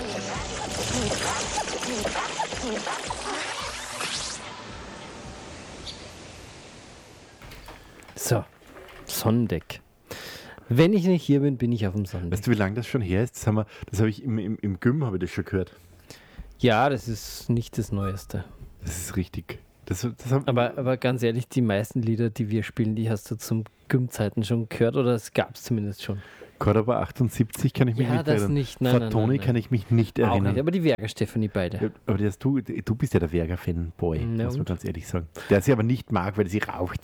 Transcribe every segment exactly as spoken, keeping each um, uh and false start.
So, Sonnendeck. Wenn ich nicht hier bin, bin ich auf dem Sonnendeck. Weißt du, wie lange das schon her ist? Das, haben wir, das habe ich im, im, im Gym habe ich das schon gehört. Ja, das ist nicht das Neueste. Das ist richtig. Das, das haben, aber, aber ganz ehrlich, die meisten Lieder, die wir spielen, die hast du zum Gym-Zeiten schon gehört oder es gab es zumindest schon. Cordoba achtundsiebzig kann ich mich ja, nicht das erinnern. Nicht. Nein, nein, Fatoni nein, nein. kann ich mich nicht erinnern. Auch nicht, aber die Verga Stefanie beide. Ja, aber das, du, du bist ja der Verga-Fanboy, Ja, muss man und? ganz ehrlich sagen. Der sie aber nicht mag, weil sie raucht.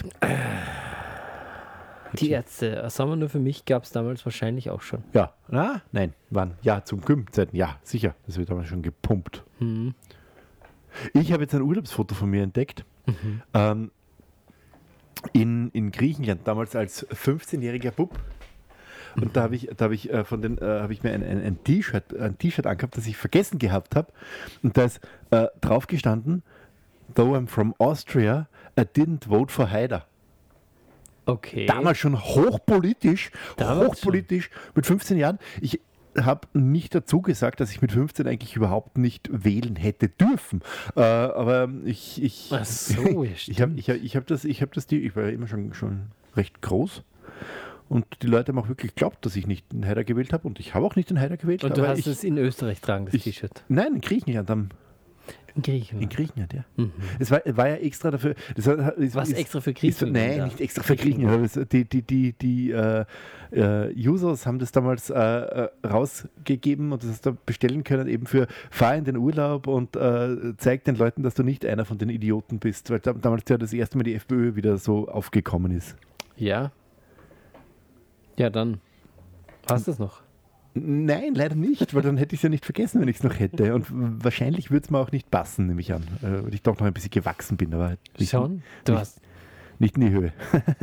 Die Ärzte, Sommer nur für mich gab es damals wahrscheinlich auch schon. Ja, na, nein, wann? Ja, zum Gym-Zeiten, ja, sicher. Das wird damals schon gepumpt. Mhm. Ich habe jetzt ein Urlaubsfoto von mir entdeckt. Mhm. Ähm, in, in Griechenland, damals als fünfzehnjähriger Bub. Und mhm. da habe ich, da hab ich, äh, von den, äh, hab ich mir ein, ein, ein T-Shirt ein T-Shirt angehabt, das ich vergessen gehabt habe. Und da ist äh, drauf gestanden, though I'm from Austria, I didn't vote for Haider. Okay. Damals schon hochpolitisch, Damals hochpolitisch, schon. Mit fünfzehn Jahren. Ich habe nicht dazu gesagt, dass ich mit fünfzehn eigentlich überhaupt nicht wählen hätte dürfen. Äh, aber ich, ich, Ach so, ja, ich habe ich hab, ich hab das, ich habe das, die, ich war ja immer schon, schon recht groß. Und die Leute haben auch wirklich geglaubt, dass ich nicht den Haider gewählt habe. Und ich habe auch nicht den Haider gewählt. Und du aber hast ich, es in Österreich tragen, das ich, T-Shirt? Nein, in Griechenland am In Griechenland. In Griechenland, ja. Mhm. Es war, war ja extra dafür. Das war, ist, Was ist, extra für ist, Griechenland? Nein, da? nicht extra für Griechenland. Aber die die, die, die äh, äh, Users haben das damals äh, äh, rausgegeben und das hast du bestellen können, eben für fahr in den Urlaub und äh, zeig den Leuten, dass du nicht einer von den Idioten bist. Weil da, damals ja das erste Mal die FPÖ wieder so aufgekommen ist. Ja. Ja, dann. Hast du es noch? Nein, leider nicht, weil dann hätte ich es ja nicht vergessen, wenn ich es noch hätte. Und wahrscheinlich würde es mir auch nicht passen, nehme ich an. Äh, weil ich doch noch ein bisschen gewachsen bin, aber halt nicht, Schon? Du nicht, hast. nicht in die Höhe.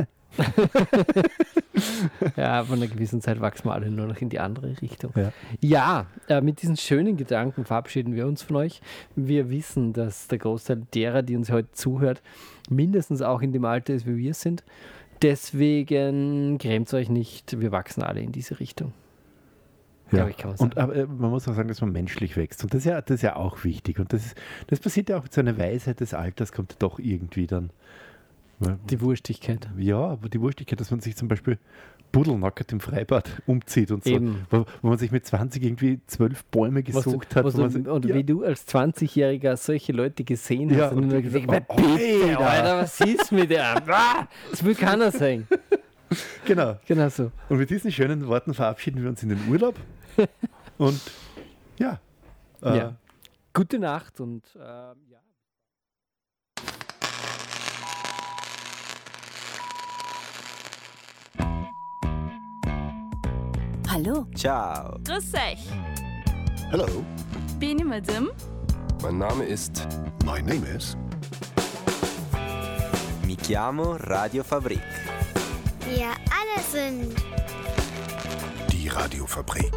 Ja, von einer gewissen Zeit wachsen wir alle nur noch in die andere Richtung. Ja, ja äh, mit diesen schönen Gedanken verabschieden wir uns von euch. Wir wissen, dass der Großteil derer, die uns heute zuhört, mindestens auch in dem Alter ist, wie wir sind. Deswegen grämt euch nicht, wir wachsen alle in diese Richtung. ja. Ich, kann man Und aber, äh, man muss auch sagen, dass man menschlich wächst. Und das ist ja, das ist ja auch wichtig. Und das, ist, das passiert ja auch mit so einer Weisheit des Alters, kommt doch irgendwie dann. Die Wurstigkeit. Ja, aber die Wurstigkeit, dass man sich zum Beispiel buddelnackert im Freibad umzieht und so. Eben. Wo, wo man sich mit zwanzig irgendwie zwölf Bäume gesucht was, hat. was wo man du, sich, und ja. wie du als zwanzigjähriger solche Leute gesehen hast Ja, und, und nur die- gesagt, oh, bitte, Alter. Alter, was ist mit dir? Ah, das will keiner sein. Genau. Genau so. Und mit diesen schönen Worten verabschieden wir uns in den Urlaub. Und ja. Äh, Ja. Gute Nacht und äh, ja. Hallo. Ciao. Grüß euch. Hello, Bin ich Madame? Mein Name ist. my name is. Mi chiamo Radio Fabrik. Wir alle sind Die Radiofabrik.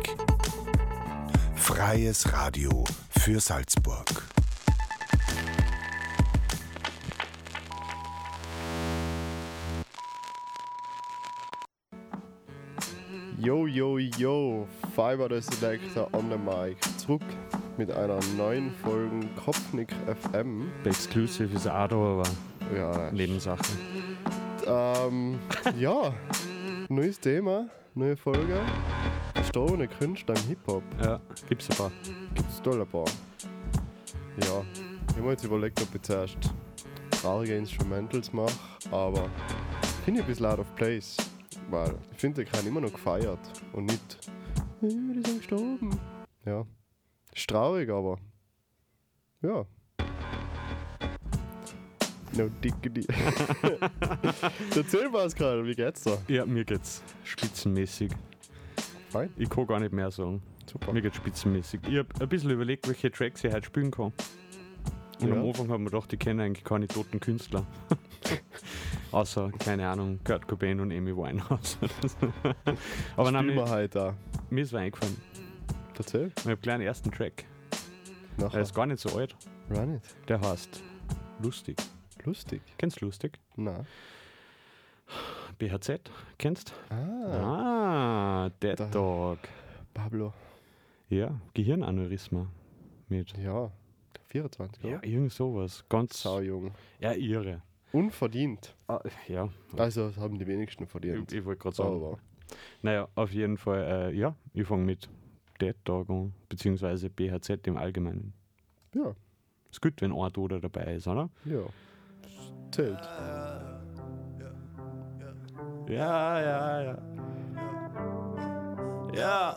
Freies Radio für Salzburg. Yo, yo, yo, Fiber the Selector on the mic. Zurück mit einer neuen Folge Kopfnick F M. Exclusive ist auch aber Ja, Nebensache. ähm, ja, neues Thema, neue Folge. Verstorbene Künstler im Hip-Hop. Ja, gibt's ein paar. Gibt's toll ein paar. Ja, ich habe mir jetzt überlegt, ob ich zuerst traurige Instrumentals mache, aber finde ich ein bisschen out of place. Weil ich finde, der kann immer noch gefeiert und nicht, äh, die sind gestorben. Ja, ist traurig, aber ja. No diggity. Erzähl Pascal, wie geht's da? Ja, mir geht's spitzenmäßig. Fein. Ich kann gar nicht mehr sagen. Super. Mir geht's spitzenmäßig. Ich habe ein bisschen überlegt, welche Tracks ich heute spielen kann. Und Ja. am Anfang haben wir gedacht, ich kenne eigentlich keine toten Künstler. Außer, keine Ahnung, Kurt Cobain und Amy Winehouse. Aber nein, Spielen wir mir, heute auch. mir ist was eingefallen. Erzähl. Ich habe gleich einen ersten Track. Der Nachher. ist gar nicht so alt. Run it. Der heißt Lustig. Lustig. Kennst du Lustig? Na. B H Z, kennst? Ah, Ah, Dead Da- Dog. Pablo. Ja, Gehirnaneurysma. Mit. Ja, vierundzwanzig, Ja, oder? irgend sowas. Ganz. Sau jung. Ja, irre. Unverdient. Ah, ja, Also, das haben die wenigsten verdient. ich, ich wollte gerade sagen. Aber Naja, auf jeden Fall, äh, ja, ich fange mit Dead-Dog an, beziehungsweise B H Z im Allgemeinen. ja, Ist gut, wenn ein Toter dabei ist, oder? ja. Das zählt. Ja, ja, ja. Ja.